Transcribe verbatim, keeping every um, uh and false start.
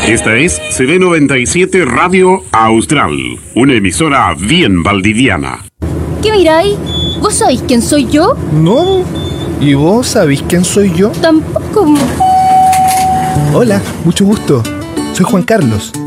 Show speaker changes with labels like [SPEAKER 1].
[SPEAKER 1] Esta es C B noventa y siete Radio Austral, una emisora bien valdiviana.
[SPEAKER 2] ¿Qué miráis? ¿Vos sabéis quién soy yo?
[SPEAKER 3] No. ¿Y vos sabéis quién soy yo?
[SPEAKER 2] Tampoco.
[SPEAKER 3] Hola, mucho gusto. Soy Juan Carlos.